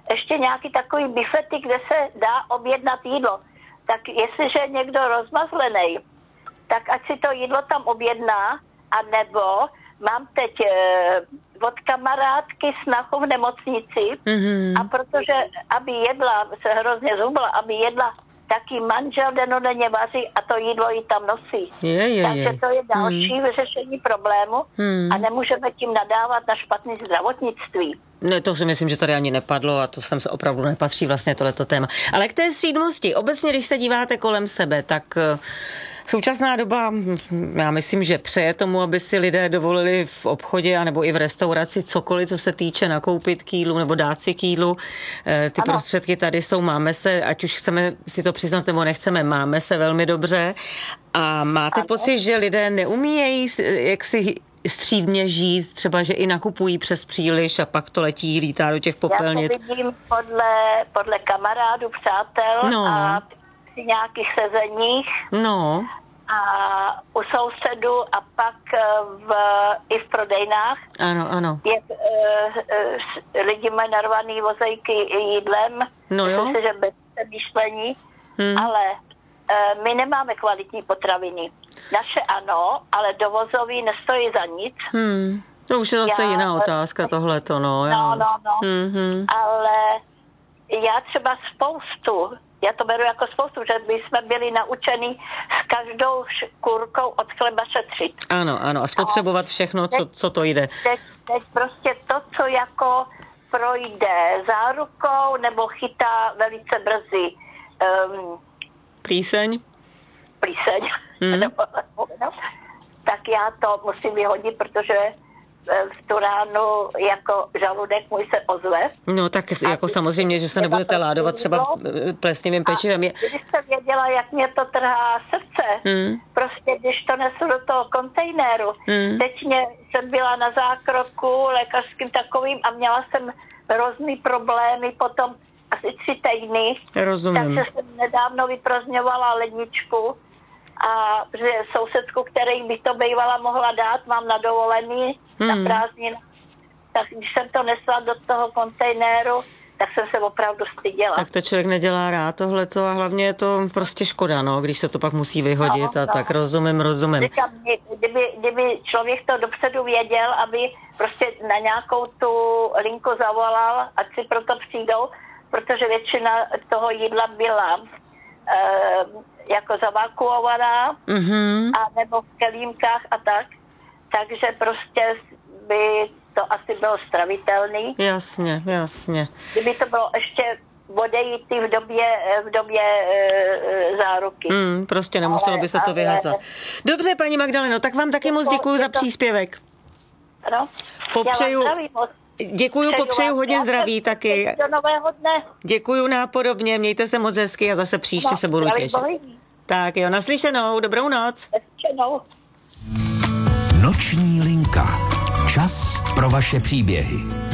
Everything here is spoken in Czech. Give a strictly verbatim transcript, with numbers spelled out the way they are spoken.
ještě nějaký takový bufety, kde se dá objednat jídlo. Tak jestliže je někdo rozmazlený, tak ať si to jídlo tam objedná, anebo mám teď e, od kamarádky snachu v nemocnici mm-hmm. a protože, aby jedla, se hrozně zhubla, aby jedla, taky manžel denodenně vaří a to jídlo jí tam nosí. Je, je, Takže je. to je další hmm. vyřešení problému hmm. a nemůžeme tím nadávat na špatné zdravotnictví. Ne, to si myslím, že tady ani nepadlo a to sem se opravdu nepatří vlastně tohleto téma. Ale k té střídmosti, obecně, když se díváte kolem sebe, tak současná doba, já myslím, že přeje tomu, aby si lidé dovolili v obchodě anebo i v restauraci cokoliv, co se týče nakoupit k jídlu nebo dát si k jídlu. Ty ano. prostředky tady jsou, máme se, ať už chceme si to přiznat nebo nechceme, máme se velmi dobře. A máte ano. pocit, že lidé neumíjejí jak si střídmě žít, třeba, že i nakupují přes příliš a pak to letí, lítá do těch popelnic? Já to vidím podle, podle kamarádů, přátel no. a při nějakých sezeních no. a u sousedů a pak v, i v prodejnách. Ano, ano. Je, e, lidi mají narvaný vozejky jídlem, no jo. myslím si, že bez myšlení, hmm. ale e, my nemáme kvalitní potraviny. Naše ano, ale dovozový nestojí za nic. Hmm. To už je zase já, jiná otázka, tohleto, no. Já. No, no, no. Mm-hmm. Ale já třeba spoustu, já to beru jako spoustu, že by jsme byli naučeni s každou škůrkou od chleba šetřit. Ano, ano, a spotřebovat všechno, co, co to jde. Teď, teď prostě to, co jako projde zárukou nebo chytá velice brzy um, plíseň? Plíseň. Mm. no, tak já to musím vyhodit, protože v tu ránu jako žaludek můj se ozve. No tak a jako samozřejmě, že se nebudete ládovat třeba plesnivým pečivem. Když jsem věděla, jak mě to trhá srdce, hmm. prostě když to nesu do toho kontejneru, hmm. teď mě, jsem byla na zákroku lékařským takovým a měla jsem různý problémy potom asi tři týdny. Rozumím. Takže jsem nedávno vyprazňovala ledničku a že sousedku, který by to bývala mohla dát, mám na dovolený, hmm. na prázdninu. Tak když jsem to nesla do toho kontejneru, tak jsem se opravdu styděla. Tak to člověk nedělá rád tohleto a hlavně je to prostě škoda, no, když se to pak musí vyhodit no, a no. tak rozumím, rozumím. Říkám, kdyby, kdyby člověk to dopředu věděl, aby prostě na nějakou tu linku zavolal, ať si proto přijdou, protože většina toho jídla byla e, jako zavakuovaná, mm-hmm. a nebo v kelímkách a tak. Takže prostě by to asi bylo stravitelný. Jasně, jasně. Kdyby to bylo ještě odejít v době, v době e, záruky. Mm, prostě nemuselo ale, by se to vyhazat. Dobře, paní Magdaleno, tak vám taky moc děkuju za příspěvek. Ano. Popřeju, děkuju, popřeju hodně zdraví taky. Do nového dne. Děkuju nápodobně, mějte se moc hezky a zase příště no, se budu těšit. Bohý. Tak jo, naslyšenou, dobrou noc. Naslyšenou. Noční linka. Čas pro vaše příběhy.